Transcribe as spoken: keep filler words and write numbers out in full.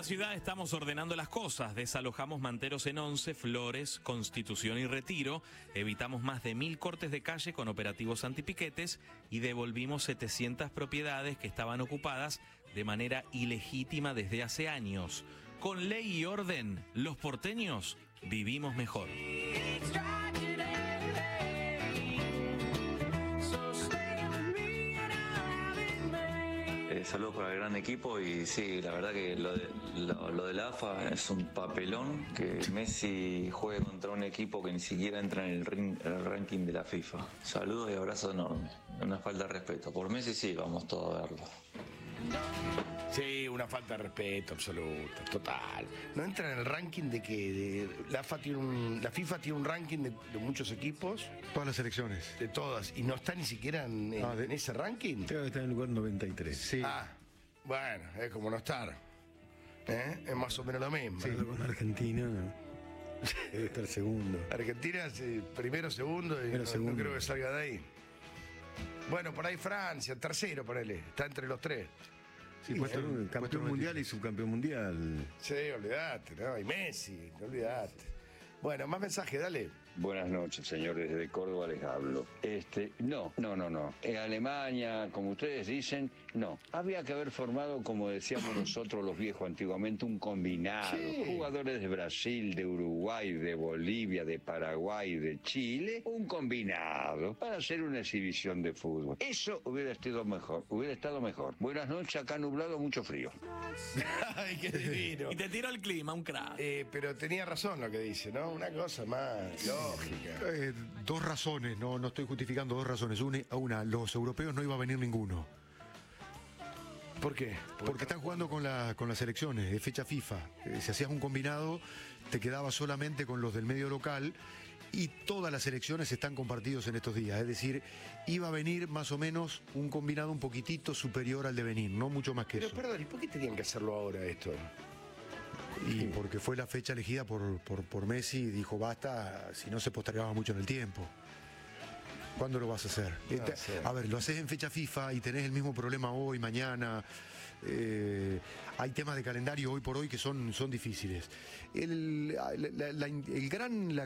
ciudad estamos ordenando las cosas. Desalojamos Manteros en Once, Flores, Constitución y Retiro. Evitamos más de mil cortes de calle con operativos antipiquetes y devolvimos setecientas propiedades que estaban ocupadas de manera ilegítima desde hace años. Con ley y orden, los porteños vivimos mejor. Eh, saludos para el gran equipo y sí, la verdad que lo de, lo, lo de la A F A es un papelón que Messi juegue contra un equipo que ni siquiera entra en el, ring, el ranking de la FIFA. Saludos y abrazos enormes. Una falta de respeto. Por Messi sí, vamos todos a verlo. Sí, una falta de respeto absoluta, total. No entra en el ranking de que de, la, F A tiene un, la FIFA tiene un ranking de, de muchos equipos. Todas las selecciones. De todas. Y no está ni siquiera en, en, ah, de, en ese ranking. Creo que está en el lugar noventa y tres. Sí. Ah, bueno, es como no estar. ¿Eh? Es más o menos lo mismo. Sí, con Argentina debe estar segundo. Argentina sí, primero, segundo y primero, no, segundo. no creo que salga de ahí. Bueno, por ahí Francia, tercero, ponele. Está entre los tres. Sí, sí, puesto, campeón puesto mundial y subcampeón mundial. Sí, olvidate, ¿no? Y Messi, olvidate. Bueno, más mensajes, dale. Buenas noches, señores, desde Córdoba les hablo. Este, no, no, no, no. En Alemania, como ustedes dicen, no. Había que haber formado, como decíamos nosotros los viejos antiguamente, un combinado. Sí. Jugadores de Brasil, de Uruguay, de Bolivia, de Paraguay, de Chile. Un combinado para hacer una exhibición de fútbol. Eso hubiera estado mejor, hubiera estado mejor. Buenas noches, acá nublado, mucho frío. Ay, qué divino. Y te tiro el clima, un crack. Eh, pero tenía razón lo que dice, ¿no? Una cosa más lógica. Eh, dos razones, no, no estoy justificando dos razones. Una, una, los europeos no iba a venir ninguno. ¿Por qué? Porque, Porque están jugando con, la, con las selecciones, de fecha FIFA. Eh, si hacías un combinado, te quedabas solamente con los del medio local y todas las selecciones están compartidos en estos días. Es decir, iba a venir más o menos un combinado un poquitito superior al de venir, no mucho más que Pero, eso. Pero perdón, ¿y por qué tenían que hacerlo ahora esto? Y sí. Porque fue la fecha elegida por, por, por Messi y dijo basta, si no se postergaba mucho en el tiempo. ¿Cuándo lo vas a hacer? No, sí. A ver, lo haces en fecha FIFA y tenés el mismo problema hoy, mañana. Eh, hay temas de calendario hoy por hoy que son, son difíciles. El, la, la, la, el gran... La